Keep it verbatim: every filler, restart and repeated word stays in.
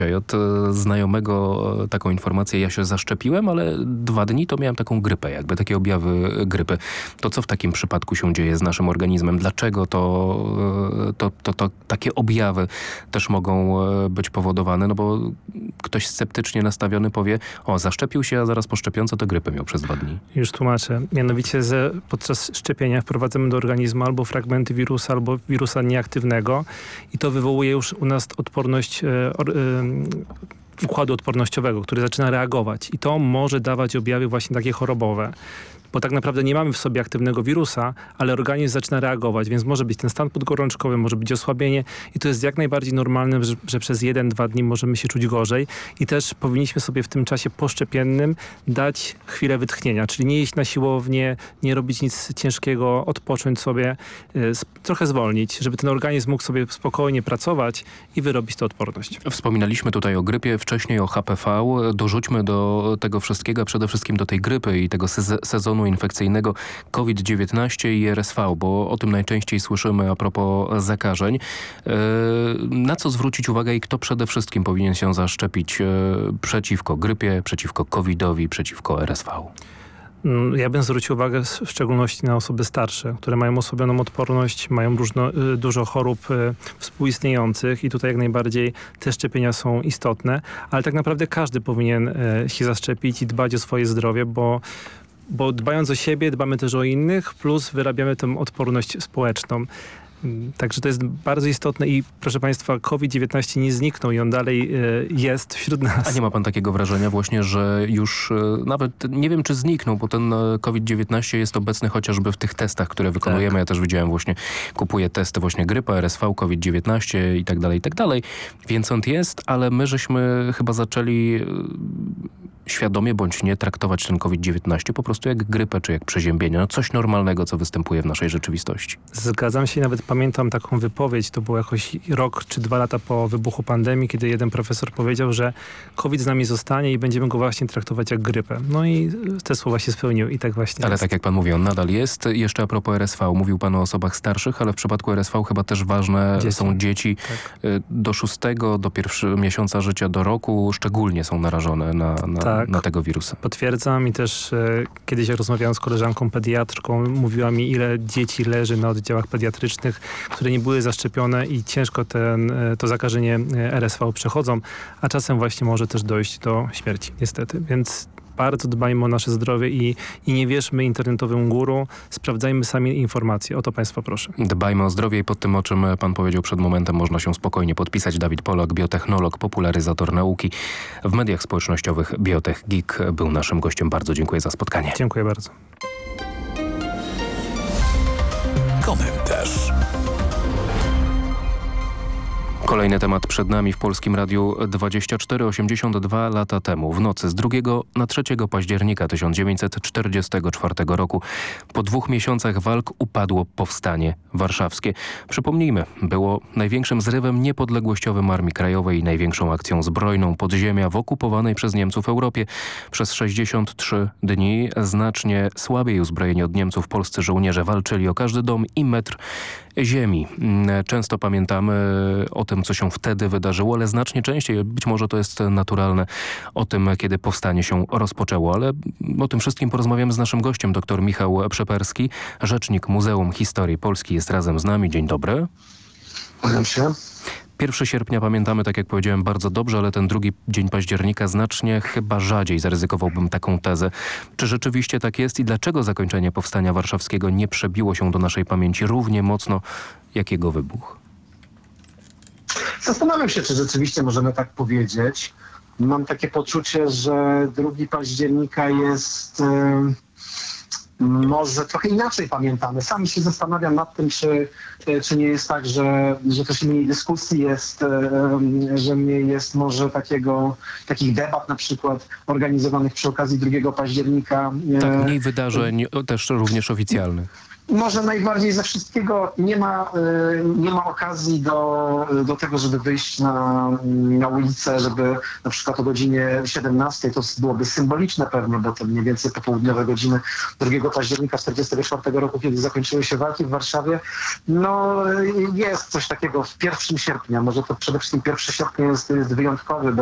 Od znajomego taką informację, ja się zaszczepiłem, ale dwa dni to miałem taką grypę, jakby takie objawy grypy. To co w takim przypadku się dzieje z naszym organizmem? Dlaczego to, to, to, to takie objawy też mogą być powodowane? No bo ktoś sceptycznie nastawiony powie, o, zaszczepił się, a zaraz po szczepionce to grypę miał przez dwa dni. Już tłumaczę. Mianowicie że podczas szczepienia wprowadzamy do organizmu albo fragmenty wirusa, albo wirusa nieaktywnego i to wywołuje już u nas odporność e, or, e, układu odpornościowego, który zaczyna reagować i to może dawać objawy właśnie takie chorobowe. Bo tak naprawdę nie mamy w sobie aktywnego wirusa, ale organizm zaczyna reagować, więc może być ten stan podgorączkowy, może być osłabienie i to jest jak najbardziej normalne, że, że przez jeden, dwa dni możemy się czuć gorzej i też powinniśmy sobie w tym czasie poszczepiennym dać chwilę wytchnienia, czyli nie iść na siłownię, nie robić nic ciężkiego, odpocząć sobie, y, trochę zwolnić, żeby ten organizm mógł sobie spokojnie pracować i wyrobić tę odporność. Wspominaliśmy tutaj o grypie, wcześniej o H P V. Dorzućmy do tego wszystkiego, przede wszystkim do tej grypy i tego sezonu infekcyjnego COVID dziewiętnaście i R S V, bo o tym najczęściej słyszymy a propos zakażeń. Na co zwrócić uwagę i kto przede wszystkim powinien się zaszczepić przeciwko grypie, przeciwko kowidowi, przeciwko R S V? Ja bym zwrócił uwagę w szczególności na osoby starsze, które mają osłabioną odporność, mają różno, dużo chorób współistniejących i tutaj jak najbardziej te szczepienia są istotne, ale tak naprawdę każdy powinien się zaszczepić i dbać o swoje zdrowie, bo Bo dbając o siebie, dbamy też o innych, plus wyrabiamy tę odporność społeczną. Także to jest bardzo istotne i proszę Państwa, COVID dziewiętnaście nie zniknął i on dalej y, jest wśród nas. A nie ma Pan takiego wrażenia właśnie, że już y, nawet nie wiem czy zniknął, bo ten COVID dziewiętnaście jest obecny chociażby w tych testach, które wykonujemy. Tak. Ja też widziałem właśnie, kupuję testy właśnie grypa, R S V, COVID dziewiętnaście i tak dalej, i tak dalej. Więc on jest, ale my żeśmy chyba zaczęli y, świadomie bądź nie traktować ten COVID dziewiętnaście po prostu jak grypę czy jak przeziębienie. No coś normalnego, co występuje w naszej rzeczywistości. Zgadzam się, nawet pamiętam taką wypowiedź, to było jakoś rok czy dwa lata po wybuchu pandemii, kiedy jeden profesor powiedział, że COVID z nami zostanie i będziemy go właśnie traktować jak grypę. No i te słowa się spełniły i tak właśnie Ale jest. tak jak pan mówi, on nadal jest. Jeszcze a propos R S V. Mówił pan o osobach starszych, ale w przypadku R S V chyba też ważne dzieci. Są dzieci. Tak. Do szóstego, do pierwszego miesiąca życia, do roku szczególnie są narażone na, na, tak. na tego wirusa. Potwierdzam i też e, kiedyś jak rozmawiałam z koleżanką pediatrką, mówiła mi, ile dzieci leży na oddziałach pediatrycznych, które nie były zaszczepione i ciężko ten, to zakażenie R S V przechodzą, a czasem właśnie może też dojść do śmierci, niestety. Więc bardzo dbajmy o nasze zdrowie i, i nie wierzmy internetowym guru, sprawdzajmy sami informacje. O to Państwa proszę. Dbajmy o zdrowie i pod tym, o czym pan powiedział przed momentem, można się spokojnie podpisać. Dawid Polak, biotechnolog, popularyzator nauki w mediach społecznościowych Biotech Geek był naszym gościem. Bardzo dziękuję za spotkanie. Dziękuję bardzo. Komentarz. Kolejny temat przed nami w Polskim Radiu. dwadzieścia cztery osiemdziesiąt dwa lata temu, w nocy z drugiego na trzeciego października tysiąc dziewięćset czterdziestego czwartego roku, po dwóch miesiącach walk upadło Powstanie Warszawskie. Przypomnijmy, było największym zrywem niepodległościowym Armii Krajowej i największą akcją zbrojną podziemia w okupowanej przez Niemców Europie. Przez sześćdziesiąt trzy dni znacznie słabiej uzbrojeni od Niemców polscy żołnierze walczyli o każdy dom i metr ziemi. Często pamiętamy o tym, co się wtedy wydarzyło, ale znacznie częściej, być może to jest naturalne, o tym, kiedy powstanie się rozpoczęło. Ale o tym wszystkim porozmawiamy z naszym gościem, dr Michał Przeperski, rzecznik Muzeum Historii Polski, jest razem z nami. Dzień dobry. Kłaniam się. pierwszego sierpnia pamiętamy, tak jak powiedziałem, bardzo dobrze, ale ten drugi dzień października znacznie chyba rzadziej, zaryzykowałbym taką tezę. Czy rzeczywiście tak jest i dlaczego zakończenie Powstania Warszawskiego nie przebiło się do naszej pamięci równie mocno jak jego wybuch? Zastanawiam się, czy rzeczywiście możemy tak powiedzieć. Mam takie poczucie, że drugiego października jest yy, może trochę inaczej pamiętany. Sam się zastanawiam nad tym, czy, czy nie jest tak, że, że też mniej dyskusji jest, yy, że mniej jest może takiego, takich debat na przykład organizowanych przy okazji drugiego października. Tak, mniej wydarzeń, też również oficjalnych. Może najbardziej ze wszystkiego nie ma, y, nie ma okazji do, do tego, żeby wyjść na, na ulicę, żeby na przykład o godzinie siedemnastej, to byłoby symboliczne pewnie, bo to mniej więcej popołudniowe godziny drugiego października tysiąc dziewięćset czterdziestego czwartego roku, kiedy zakończyły się walki w Warszawie. No jest coś takiego w pierwszym sierpnia, może to przede wszystkim pierwszy sierpnia jest, jest wyjątkowy,